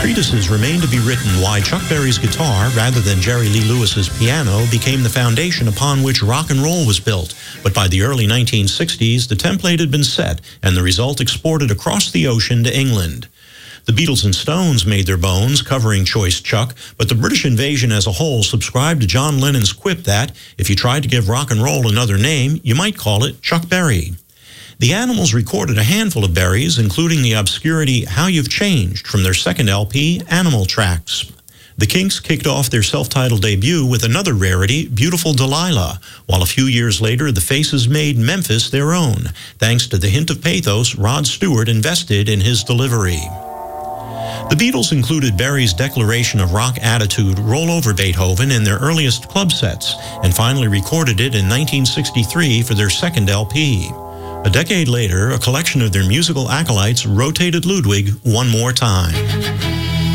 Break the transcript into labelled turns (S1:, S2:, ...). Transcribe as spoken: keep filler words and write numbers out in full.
S1: Treatises remain to be written why Chuck Berry's guitar, rather than Jerry Lee Lewis's piano, became the foundation upon which rock and roll was built. But by the early nineteen sixties, the template had been set, and the result exported across the ocean to England. The Beatles and Stones made their bones covering Choice Chuck, but the British invasion as a whole subscribed to John Lennon's quip that, if you tried to give rock and roll another name, you might call it Chuck Berry. The Animals recorded a handful of Berries, including the obscurity How You've Changed from their second L P, Animal Tracks. The Kinks kicked off their self-titled debut with another rarity, Beautiful Delilah, while a few years later the Faces made Memphis their own, thanks to the hint of pathos Rod Stewart invested in his delivery. The Beatles included Berry's declaration of rock attitude, Roll Over Beethoven, in their earliest club sets, and finally recorded it in nineteen sixty-three for their second L P. A decade later, a collection of their musical acolytes rotated Ludwig one more time.